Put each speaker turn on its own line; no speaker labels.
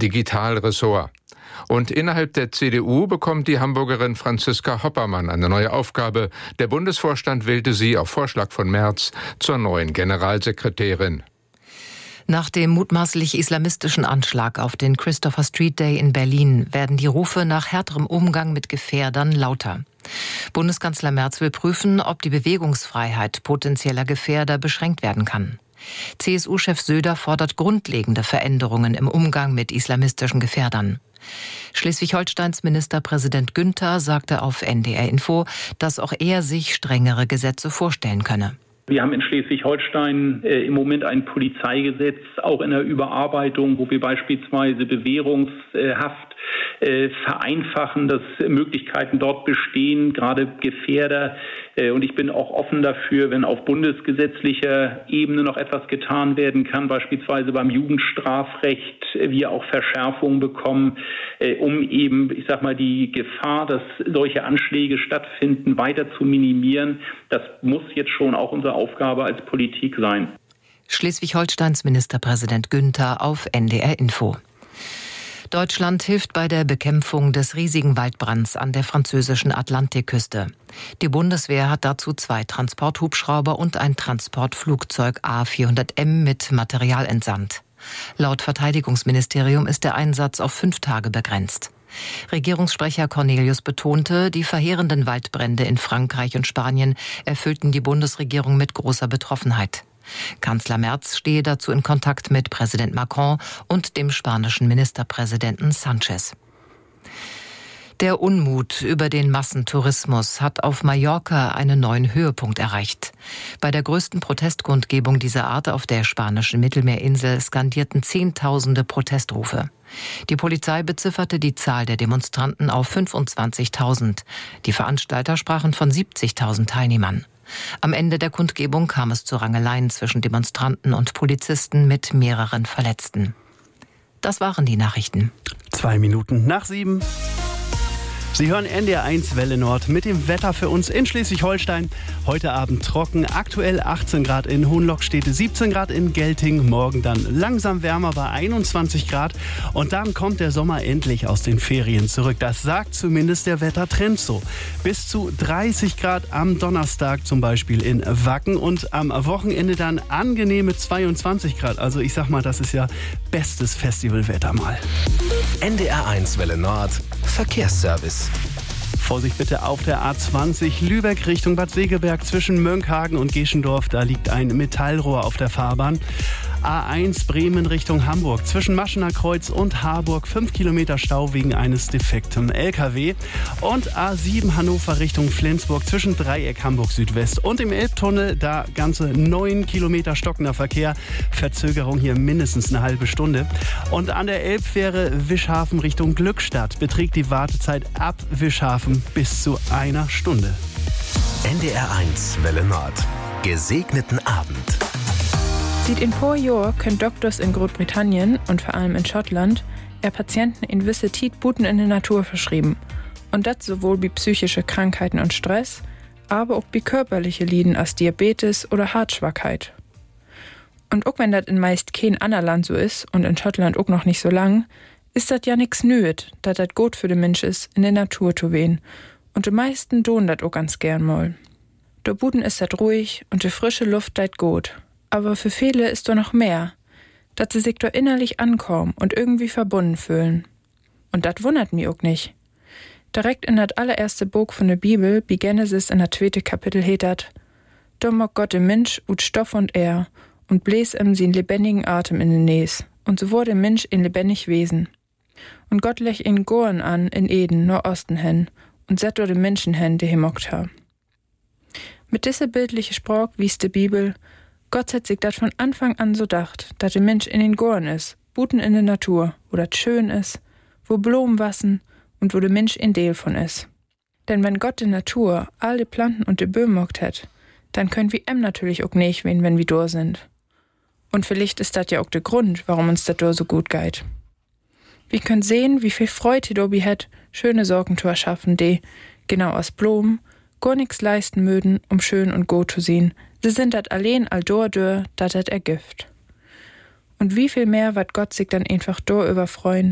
Digitalressort. Und innerhalb der CDU bekommt die Hamburgerin Franziska Hoppermann eine neue Aufgabe. Der Bundesvorstand wählte sie auf Vorschlag von Merz zur neuen Generalsekretärin.
Nach dem mutmaßlich islamistischen Anschlag auf den Christopher Street Day in Berlin werden die Rufe nach härterem Umgang mit Gefährdern lauter. Bundeskanzler Merz will prüfen, ob die Bewegungsfreiheit potenzieller Gefährder beschränkt werden kann. CSU-Chef Söder fordert grundlegende Veränderungen im Umgang mit islamistischen Gefährdern. Schleswig-Holsteins Ministerpräsident Günther sagte auf NDR Info, dass auch er sich strengere Gesetze vorstellen könne.
Wir haben in Schleswig-Holstein im Moment ein Polizeigesetz, auch in der Überarbeitung, wo wir beispielsweise Bewährungshaft vereinfachen, dass Möglichkeiten dort bestehen, gerade Gefährder. Und ich bin auch offen dafür, wenn auf bundesgesetzlicher Ebene noch etwas getan werden kann, beispielsweise beim Jugendstrafrecht, wir auch Verschärfungen bekommen, um eben, die Gefahr, dass solche Anschläge stattfinden, weiter zu minimieren. Das muss jetzt schon auch unsere Aufgabe als Politik sein.
Schleswig-Holsteins Ministerpräsident Günther auf NDR Info. Deutschland hilft bei der Bekämpfung des riesigen Waldbrands an der französischen Atlantikküste. Die Bundeswehr hat dazu 2 Transporthubschrauber und ein Transportflugzeug A400M mit Material entsandt. Laut Verteidigungsministerium ist der Einsatz auf 5 Tage begrenzt. Regierungssprecher Cornelius betonte, die verheerenden Waldbrände in Frankreich und Spanien erfüllten die Bundesregierung mit großer Betroffenheit. Kanzler Merz stehe dazu in Kontakt mit Präsident Macron und dem spanischen Ministerpräsidenten Sanchez. Der Unmut über den Massentourismus hat auf Mallorca einen neuen Höhepunkt erreicht. Bei der größten Protestkundgebung dieser Art auf der spanischen Mittelmeerinsel skandierten Zehntausende Protestrufe. Die Polizei bezifferte die Zahl der Demonstranten auf 25.000. Die Veranstalter sprachen von 70.000 Teilnehmern. Am Ende der Kundgebung kam es zu Rangeleien zwischen Demonstranten und Polizisten mit mehreren Verletzten. Das waren die Nachrichten.
7:02. Sie hören NDR1 Welle Nord mit dem Wetter für uns in Schleswig-Holstein. Heute Abend trocken, aktuell 18 Grad in Hohenlockstede, 17 Grad in Gelting. Morgen dann langsam wärmer bei 21 Grad. Und dann kommt der Sommer endlich aus den Ferien zurück. Das sagt zumindest der Wettertrend so. Bis zu 30 Grad am Donnerstag zum Beispiel in Wacken. Und am Wochenende dann angenehme 22 Grad. Also ich sag mal, das ist ja bestes Festivalwetter mal.
NDR1 Welle Nord, Verkehrsservice.
Vorsicht bitte auf der A20 Lübeck Richtung Bad Segeberg zwischen Mönckehagen und Geschendorf. Da liegt ein Metallrohr auf der Fahrbahn. A1 Bremen Richtung Hamburg zwischen Maschener Kreuz und Harburg 5 Kilometer Stau wegen eines defekten LKW. Und A7 Hannover Richtung Flensburg zwischen Dreieck Hamburg Südwest und im Elbtunnel. Da ganze 9 Kilometer stockender Verkehr. Verzögerung hier mindestens eine halbe Stunde. Und an der Elbfähre Wischhafen Richtung Glückstadt beträgt die Wartezeit ab Wischhafen bis zu 1 Stunde.
NDR1 Welle Nord. Gesegneten Abend.
Seit ein paar Jahren können Doktors in Großbritannien und vor allem in Schottland Patienten in wisse Zeit Buten in der Natur verschrieben. Und das sowohl bei psychische Krankheiten und Stress, aber auch bei körperliche Lieden als Diabetes oder Herzschwachheit. Und auch wenn das in meist kein anderes Land so ist und in Schottland auch noch nicht so lang, ist das ja nix nüet, dass das gut für den Mensch ist, in der Natur zu wehen. Und die meisten tun das auch ganz gern mal. Da Buten ist das ruhig und die frische Luft das gut. Aber für viele ist doch noch mehr, dass sie sich da innerlich ankommen und irgendwie verbunden fühlen. Und das wundert mich auch nicht. Direkt in das allererste Buch von der Bibel, bei Genesis in der 2. Kapitel hetet: Da mag Gott den Mensch ut Stoff und Air und bläs ihm sin lebendigen Atem in den Nes. Und so wurde der Mensch ein lebendig Wesen. Und Gott lech ihn Goren an in Eden, nur Osten hin, und set do den Menschen hin, die hemockt ha. Mit dieser bildliche Sprach wies die Bibel: Gott hat sich das von Anfang an so dacht, dass der Mensch in den Goren ist, Buten in der Natur, wo das schön ist, wo Blumen wassen und wo der Mensch in Deel von ist. Denn wenn Gott die Natur, all die Planten und die Böhmen mockt hat, dann können wir natürlich auch nicht wen, wenn wir da sind. Und vielleicht ist das ja auch der Grund, warum uns das da so gut geht. Wir können sehen, wie viel Freude Dobi hat, schöne Sorgen zu erschaffen, die, genau aus Blumen, gar nix leisten mögen, um schön und gut zu sehen. Sie sind dat allein all dor, dat ergift. Und wie viel mehr wird Gott sich dann einfach dor überfreuen,